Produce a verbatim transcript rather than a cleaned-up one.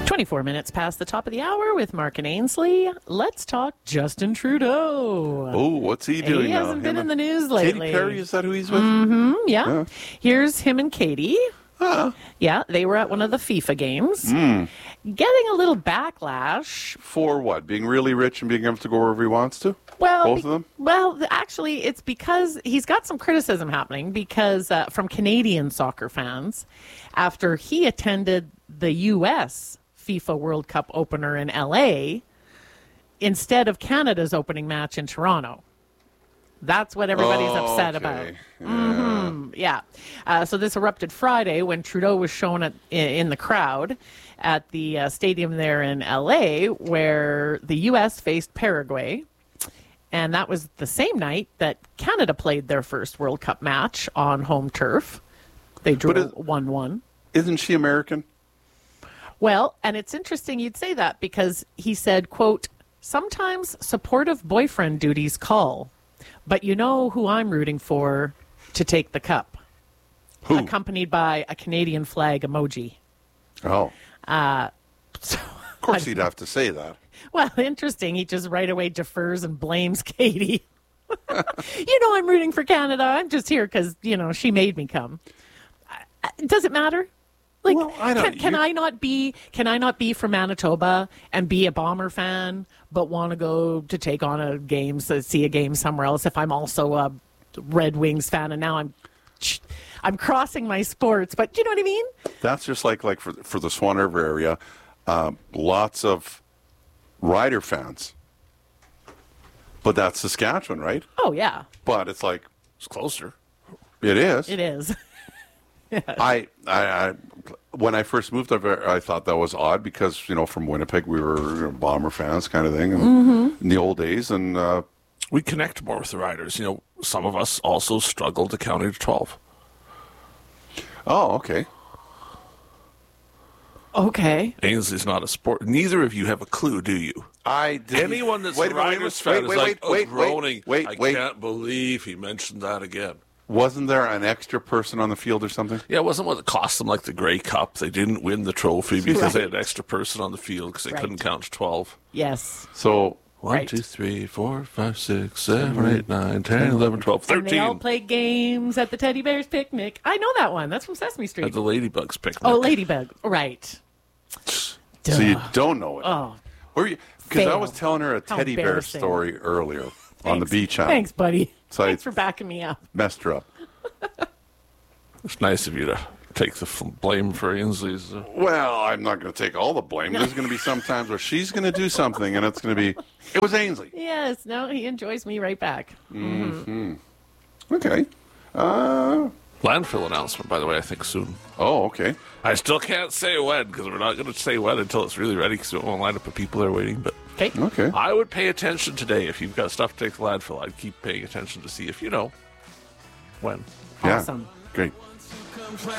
twenty-four minutes past the top of the hour with Mark and Ainsley. Let's talk Justin Trudeau. Oh, what's he doing He now? hasn't been Him in the news and lately. Katy Perry, is that who he's with? Mm-hmm, yeah. Yeah. Here's him and Katie. Ah, Yeah, they were at one of the FIFA games. Mm. Getting a little backlash. for what? Being really rich and being able to go wherever he wants to? Well, Both be- of them? Well, th- actually, it's because he's got some criticism happening because uh, from Canadian soccer fans after he attended the U S FIFA World Cup opener in L A instead of Canada's opening match in Toronto. That's what everybody's Oh, upset okay. about. Yeah. Mm, yeah. Uh, so this erupted Friday when Trudeau was shown at, in, in the crowd at the uh, stadium there in L A where the U S faced Paraguay. And that was the same night that Canada played their first World Cup match on home turf. They drew it- one one. Isn't she American? Well, and it's interesting you'd say that because he said, quote, sometimes supportive boyfriend duties call, but you know who I'm rooting for to take the cup. Who? Accompanied by a Canadian flag emoji. Oh. So, Of course he'd have to say that. well, interesting. He just right away defers and blames Katie. You know, I'm rooting for Canada. I'm just here because, you know, she made me come. Uh, Does it matter? Like, Well, I don't- can, can you- I not be? Can I not be from Manitoba and be a Bomber fan, but want to go to take on a game, so see a game somewhere else? If I'm also a Red Wings fan, and now I'm, I'm crossing my sports. But do you know what I mean? That's just like like for for the Swan River area, uh, lots of Rider fans. But that's Saskatchewan, right? Oh yeah, But it's like It's closer. it is. it is. I, I, I, when I first moved over, I thought that was odd because you know from Winnipeg we were you know, Bomber fans, kind of thing, and Mm-hmm. in the old days, and uh, We connect more with the riders. You know, some of us also struggle to count to twelve. oh, okay. Okay. Ainsley's not a sport. Neither of you have a clue, do you? I did. Anyone that's wait, a wait, wait, Riders wait, fan wait, is like, wait, wait, oh, groaning. wait, I wait. can't believe he mentioned that again. Wasn't there an extra person on the field or something? Yeah, it wasn't what it cost them like the Grey Cup. They didn't win the trophy because they had Right. an extra person on the field because they Right. couldn't count to twelve. Yes. So One, Right. two, three, four, five, six, seven, eight, nine, ten, eleven, twelve, And they all thirteen. play games at the Teddy Bears picnic. I know that one. That's from Sesame Street. At the Ladybugs picnic. Oh, Ladybug. Right. so you don't know it. Oh, Because I fail. was telling her a How teddy bear embarrassing. story earlier on the thanks. beach. I Thanks, buddy. So I- Thanks for backing me up. messed her up. It's nice of you to take the f- blame for Ainsley's. Uh, Well, I'm not going to take all the blame. There's going to be some times where she's going to do something, and it's going to be, it was Ainsley. Yes. No, he enjoys me right back. Okay. Uh, landfill announcement, by the way, I think soon. oh, okay. I still can't say when because we're not going to say when until it's really ready because we won't line up with people that are waiting. But Okay. Okay. I would pay attention today if you've got stuff to take to landfill. I'd keep paying attention to see if you know when. Yeah. Awesome. Great.